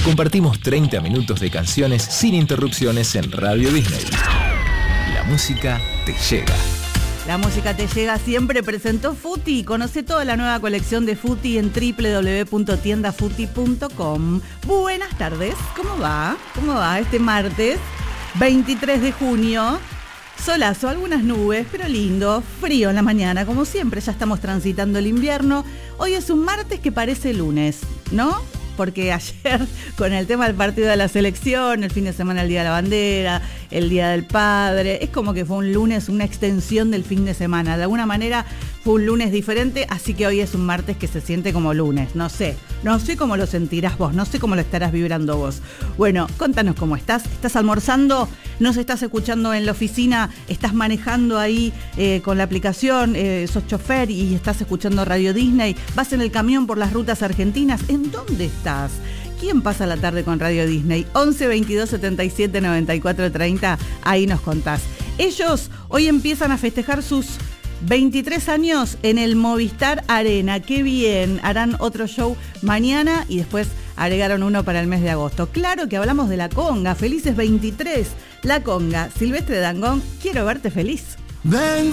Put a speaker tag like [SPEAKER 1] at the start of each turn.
[SPEAKER 1] compartimos 30 minutos de canciones sin interrupciones en Radio Disney. La música te llega.
[SPEAKER 2] La música te llega siempre, presentó Futi. Conoce toda la nueva colección de Futi en www.tiendafuti.com. Buenas tardes, ¿cómo va? ¿Cómo va este martes 23 de junio? Solazo, algunas nubes, pero lindo, frío en la mañana, como siempre, ya estamos transitando el invierno. Hoy es un martes que parece lunes, ¿no? Porque ayer, con el tema del partido de la selección, el fin de semana el Día de la Bandera, el Día del Padre, es como que fue un lunes, una extensión del fin de semana. De alguna manera fue un lunes diferente, así que hoy es un martes que se siente como lunes. No sé cómo lo sentirás vos, no sé cómo lo estarás vibrando vos. Bueno, contanos cómo estás. ¿Estás almorzando? ¿Nos estás escuchando en la oficina? ¿Estás manejando ahí con la aplicación? ¿Sos chofer y estás escuchando Radio Disney? ¿Vas en el camión por las rutas argentinas? ¿En dónde estás? ¿Quién pasa la tarde con Radio Disney? 11 22 77 94 30, ahí nos contás. Ellos hoy empiezan a festejar sus 23 años en el Movistar Arena. ¡Qué bien! Harán otro show mañana y después agregaron uno para el mes de agosto. Claro que hablamos de La Conga. Felices 23. La Conga. Silvestre Dangond, quiero verte feliz.